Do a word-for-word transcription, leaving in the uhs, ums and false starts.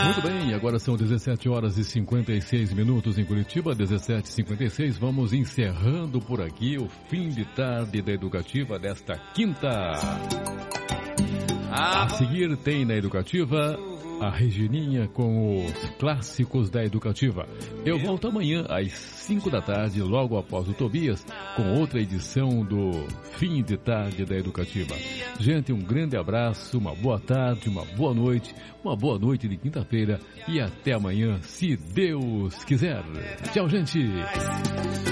Muito bem, agora são dezessete horas e cinquenta e seis minutos em Curitiba, dezessete e cinquenta e seis. Vamos encerrando por aqui o fim de tarde da Educativa desta quinta. A seguir tem na Educativa a Regininha com os clássicos da Educativa. Eu volto amanhã às cinco da tarde, logo após o Tobias, com outra edição do Fim de Tarde da Educativa. Gente, um grande abraço, uma boa tarde, uma boa noite, uma boa noite de quinta-feira e até amanhã, se Deus quiser. Tchau, gente!